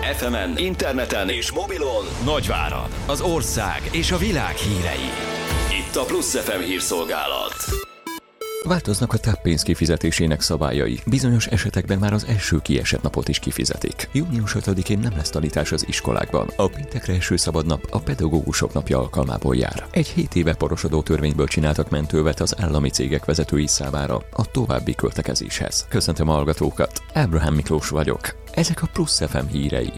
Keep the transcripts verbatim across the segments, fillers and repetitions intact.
ef emen, interneten és mobilon Nagyvárad, az ország és a világ hírei. Itt a Plusz ef em hírszolgálat. Változnak a táppénz kifizetésének szabályai. Bizonyos esetekben már az első kiesett napot is kifizetik. június ötödikén nem lesz tanítás az iskolákban. A péntekre eső szabad nap a pedagógusok napja alkalmából jár. Egy hét éve porosodó törvényből csináltak mentővet az állami cégek vezetői számára a további költekezéshez. Köszöntöm a hallgatókat, Ábrahám Miklós vagyok. Ezek a Plusz ef em hírei.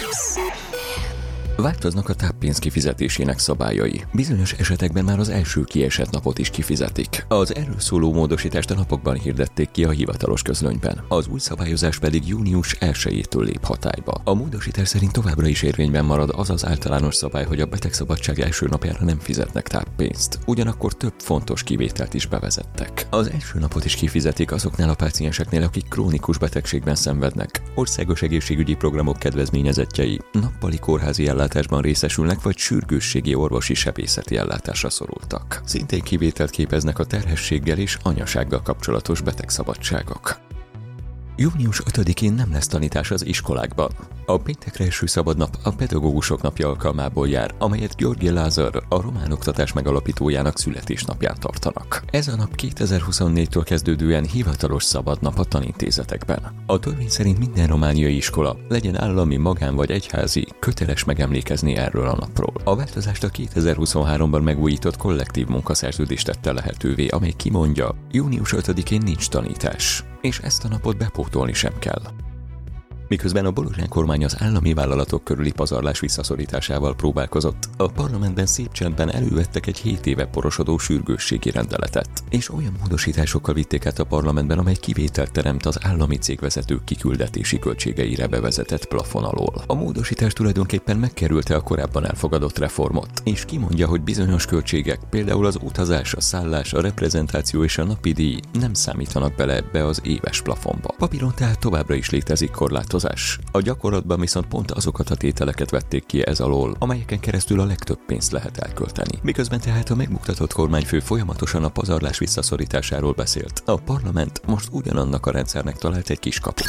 Változnak a táppénz kifizetésének szabályai. Bizonyos esetekben már az első kiesett napot is kifizetik. Az erről szóló módosítást a napokban hirdették ki a hivatalos közlönyben. Az új szabályozás pedig június elsejétől lép hatályba. A módosítás szerint továbbra is érvényben marad az az általános szabály, hogy a betegszabadság első napjára nem fizetnek táppénzt. Ugyanakkor több fontos kivételt is bevezettek. Az első napot is kifizetik azoknál a pácienseknél, akik krónikus betegségben szenvednek. Országos egészségügyi programok kedvezményezettjei, nappali kórházi ellátásban részesülnek, vagy sürgősségi orvosi sebészeti ellátásra szorultak. Szintén kivételt képeznek a terhességgel és anyasággal kapcsolatos betegszabadságok. június ötödikén nem lesz tanítás az iskolákban. A péntekre eső szabadnap a pedagógusok napja alkalmából jár, amelyet György Lázár, a román oktatás megalapítójának születésnapján tartanak. Ez a nap kétezer-huszonnégytől kezdődően hivatalos szabadnap a tanintézetekben. A törvény szerint minden romániai iskola, legyen állami, magán vagy egyházi, köteles megemlékezni erről a napról. A változást a kétezer-huszonháromban megújított kollektív munkaszerződés tette lehetővé, amely kimondja, június ötödikén nincs tanítás, és ezt a napot bepótolni sem kell. Miközben a Bolozsán kormány az állami vállalatok körüli pazarlás visszaszorításával próbálkozott, a parlamentben szép csendben elővettek egy hét éve porosodó sürgősségi rendeletet, és olyan módosításokkal vitték át a parlamentben, amely kivételt teremt az állami cégvezetők kiküldetési költségeire bevezetett plafon alól. A módosítás tulajdonképpen megkerülte a korábban elfogadott reformot, és kimondja, hogy bizonyos költségek, például az utazás, a szállás, a reprezentáció és a napi díj nem számítanak bele ebbe az éves plafonba. Papíron tehát továbbra is létezik korlátozás. A gyakorlatban viszont pont azokat a tételeket vették ki ez alól, amelyeken keresztül a legtöbb pénzt lehet elkölteni. Miközben tehát a megmutatott kormányfő folyamatosan a pazarlás visszaszorításáról beszélt, a parlament most ugyanannak a rendszernek talált egy kiskaput.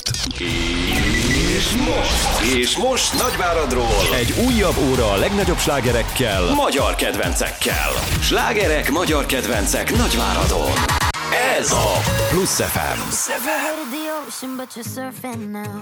És most, és most Nagyváradról egy újabb óra a legnagyobb slágerekkel, magyar kedvencekkel. Slágerek, magyar kedvencek Nagyváradon. Ez a Plusz ef em. Go to the ocean, but you're surfing now.